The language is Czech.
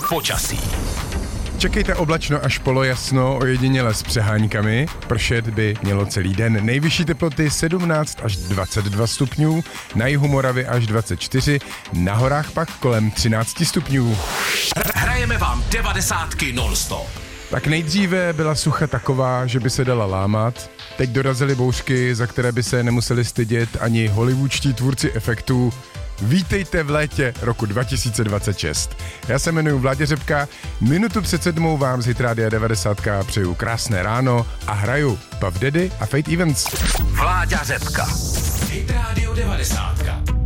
Počasí. Čekejte oblačno až polojasno, ojediněle s přeháňkami. Pršet by mělo celý den. Nejvyšší teploty 17 až 22 stupňů, na jihu Moravy až 24, na horách pak kolem 13 stupňů. Hrajeme vám 90 non-stop. Tak nejdříve byla sucha taková, že by se dala lámat. Teď dorazily bouřky, za které by se nemuseli stydět ani hollywoodští tvůrci efektů. Vítejte v létě roku 2026. Já se jmenuji Vláďa Řepka, minutu před 7 vám z Hit Rádia 90 přeju krásné ráno a hraju Puff Daddy a Fate Events. Vláďa Řepka. Hit Radio 90.